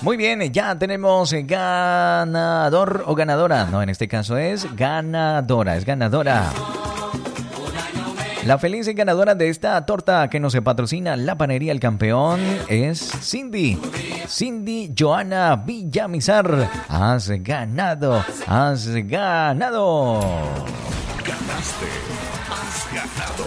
Muy bien, ya tenemos ganador o ganadora. No, en este caso es ganadora, es ganadora. La feliz ganadora de esta torta que nos patrocina la Panadería El Campeón es Cindy. Cindy Joana Villamizar. Has ganado, has ganado. Ganaste, has ganado.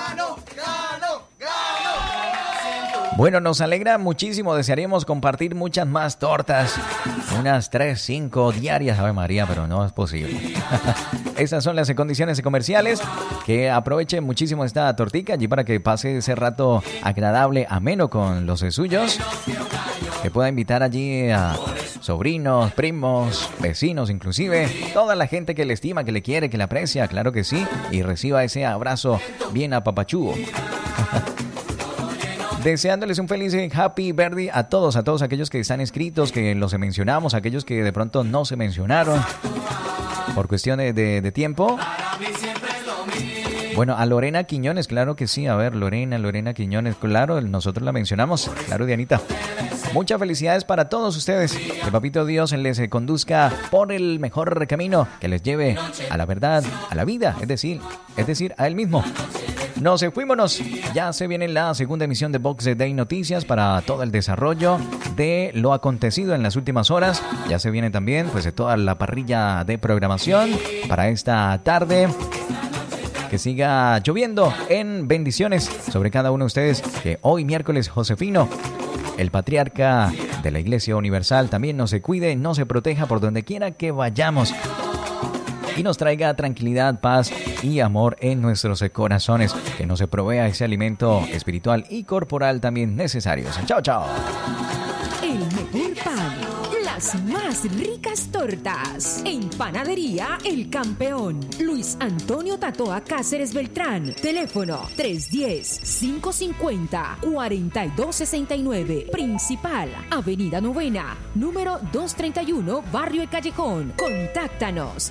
Bueno, nos alegra muchísimo. Desearíamos compartir muchas más tortas. Unas 3, 5 diarias. Ave María, pero no es posible. Esas son las condiciones comerciales. Que aproveche muchísimo esta tortica allí para que pase ese rato agradable, ameno con los suyos. Que pueda invitar allí a sobrinos, primos, vecinos, inclusive toda la gente que le estima, que le quiere, que le aprecia, claro que sí. Y reciba ese abrazo bien apapachúo. Deseándoles un feliz happy birthday a todos aquellos que están inscritos, que los mencionamos, aquellos que de pronto no se mencionaron por cuestiones de tiempo. Bueno, a Lorena Quiñones, claro que sí. A ver, Lorena Quiñones, claro, nosotros la mencionamos. Claro, Dianita. Muchas felicidades para todos ustedes. Que Papito Dios les conduzca por el mejor camino, que les lleve a la verdad, a la vida, es decir, a él mismo. Nos fuímonos. Ya se viene la segunda emisión de Box Day Noticias para todo el desarrollo de lo acontecido en las últimas horas. Ya se viene también pues toda la parrilla de programación para esta tarde. Que siga lloviendo en bendiciones sobre cada uno de ustedes. Que hoy miércoles Josefino, el patriarca de la Iglesia Universal, también nos cuide, nos proteja por donde quiera que vayamos. Y nos traiga tranquilidad, paz y amor en nuestros corazones. Que nos provea ese alimento espiritual y corporal también necesarios. Chao, chao. El mejor pan, las más ricas tortas. En Panadería El Campeón. Luis Antonio Tatoa Cáceres Beltrán. Teléfono 310-550-4269. Principal, Avenida Novena, número 231, Barrio El Callejón. Contáctanos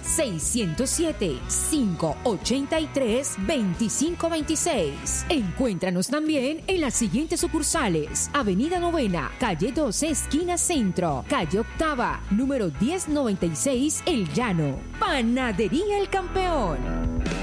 607-583-2526. Encuéntranos también en las siguientes sucursales: Avenida Novena, calle 12, esquina Centro, calle Octava, número 1096, El Llano. Panadería El Campeón.